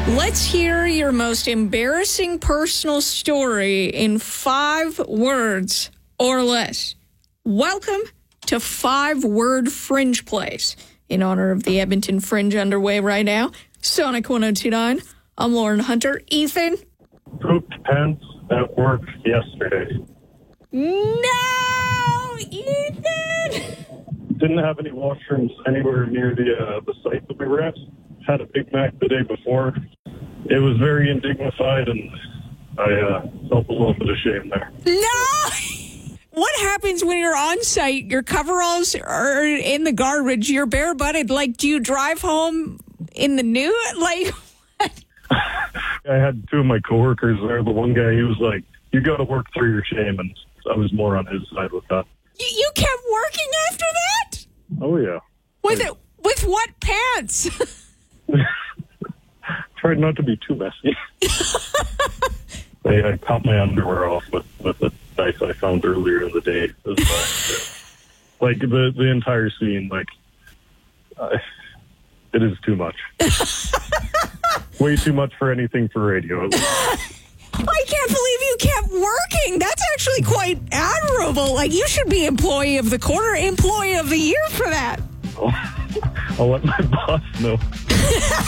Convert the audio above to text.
Let's hear your most embarrassing personal story in 5 words or less. Welcome to 5-Word Fringe Place. In honor of the Edmonton Fringe underway right now, Sonic 102.9. I'm Lauren Hunter. Ethan? Pooped pants at work yesterday. No! Ethan! Didn't have any washrooms anywhere near the site that we were at. Had a Big Mac the day before. It was very indignified, and I felt a little bit of shame there. No! What happens when you're on site? Your coveralls are in the garbage. You're bare-butted. Like, do you drive home in the nude? Like, what? I had 2 of my coworkers there. The one guy, he was like, you got to work through your shame, and I was more on his side with that. You kept working after that? Oh, yeah. With what pants? Tried not to be too messy. I caught my underwear off with the knife I found earlier in the day as well. Like, the entire scene, it is too much. Way too much for anything for radio. I can't believe you kept working. That's actually quite admirable. Like, you should be Employee of the Quarter, Employee of the Year for that. I'll let my boss know.